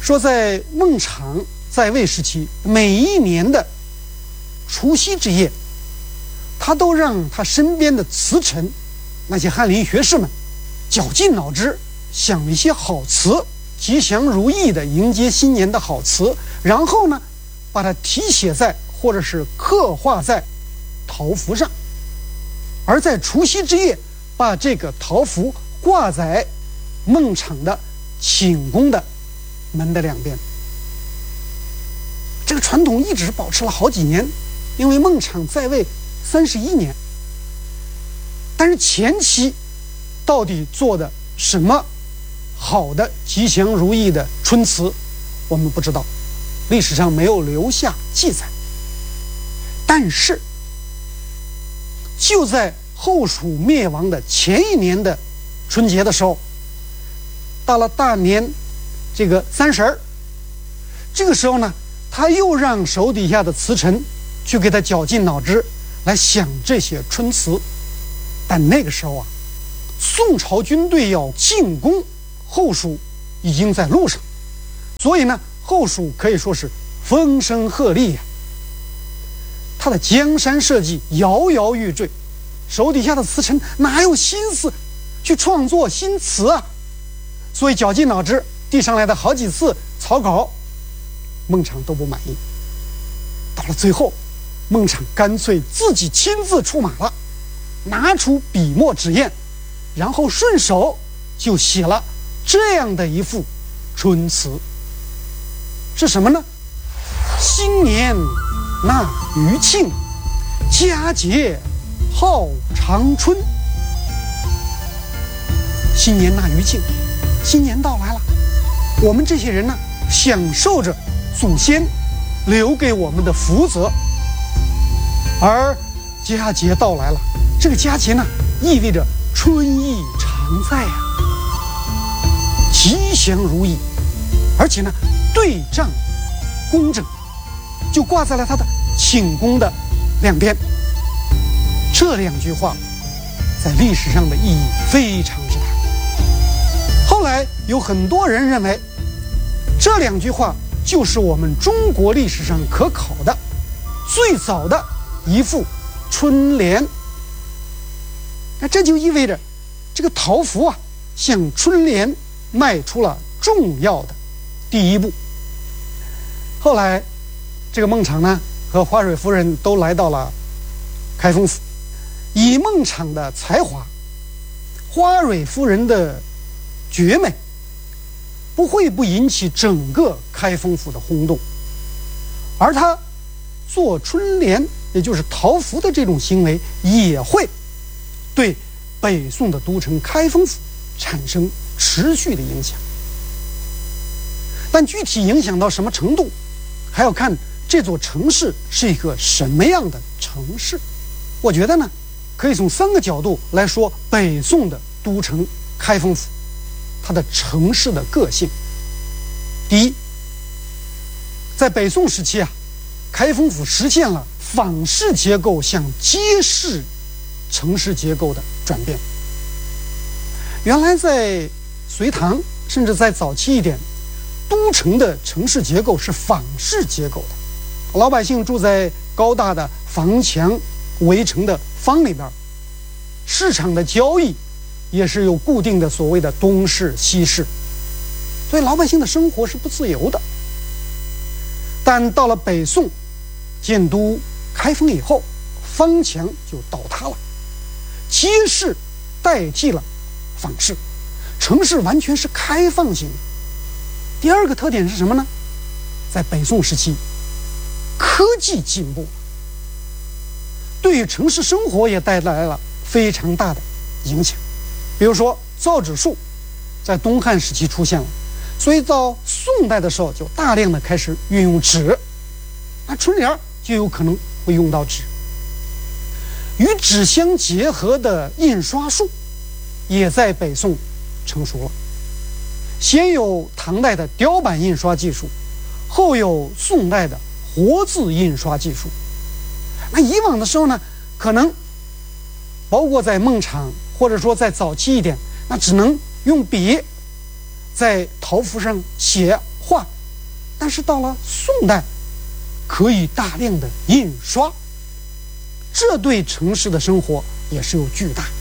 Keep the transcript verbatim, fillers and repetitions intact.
说在孟昶在位时期，每一年的除夕之夜，他都让他身边的词臣，那些翰林学士们，绞尽脑汁想一些好词，吉祥如意的迎接新年的好词，然后呢，把它题写在或者是刻画在桃符上，而在除夕之夜，把这个桃符挂在孟昶的寝宫的门的两边。这个传统一直保持了好几年，因为孟昶在位三十一年。但是前期到底做的什么好的吉祥如意的春词，我们不知道，历史上没有留下记载。但是就在后蜀灭亡的前一年的春节的时候，到了大年这个三十儿，这个时候呢，他又让手底下的词臣去给他绞尽脑汁来想这些春词。但那个时候啊，宋朝军队要进攻后蜀已经在路上，所以呢，后蜀可以说是风声鹤唳呀、啊。他的江山社稷摇摇欲坠，手底下的词臣哪有心思去创作新词啊？所以绞尽脑汁递上来的好几次草稿，孟昶都不满意。到了最后，孟昶干脆自己亲自出马了，拿出笔墨纸砚，然后顺手就写了这样的一副春词。是什么呢？新年纳余庆，佳节号长春。新年纳余庆，新年到来了，我们这些人呢，享受着祖先留给我们的福泽，而佳节到来了，这个佳节呢，意味着春意常在啊，吉祥如意，而且呢，对仗工整，就挂在了他的寝宫的两边。这两句话在历史上的意义非常之大。后来有很多人认为，这两句话就是我们中国历史上可考的最早的一副春联。那这就意味着这个桃符啊，向春联迈出了重要的第一步。后来这个孟昶呢和花蕊夫人都来到了开封府，以孟昶的才华，花蕊夫人的绝美，不会不引起整个开封府的轰动。而他做春联，也就是桃符的这种行为，也会对北宋的都城开封府产生持续的影响。但具体影响到什么程度，还要看这座城市是一个什么样的城市。我觉得呢，可以从三个角度来说北宋的都城开封府它的城市的个性。第一，在北宋时期啊，开封府实现了坊市结构向街市城市结构的转变。原来在隋唐，甚至在早期一点，都城的城市结构是坊市结构的，老百姓住在高大的房墙围成的坊里边，市场的交易也是有固定的所谓的东市西市，所以老百姓的生活是不自由的。但到了北宋建都开封以后，坊墙就倒塌了，街市代替了坊市，城市完全是开放型。第二个特点是什么呢？在北宋时期，科技进步，对于城市生活也带来了非常大的影响。比如说造纸术在东汉时期出现了，所以到宋代的时候就大量的开始运用纸，那春联就有可能会用到纸。与纸相结合的印刷术也在北宋成熟了，先有唐代的雕版印刷技术，后有宋代的活字印刷技术。那以往的时候呢，可能包括在孟昶，或者说在早期一点，那只能用笔在桃符上写画， 但是到了宋代，可以大量的印刷，这对城市的生活也是有巨大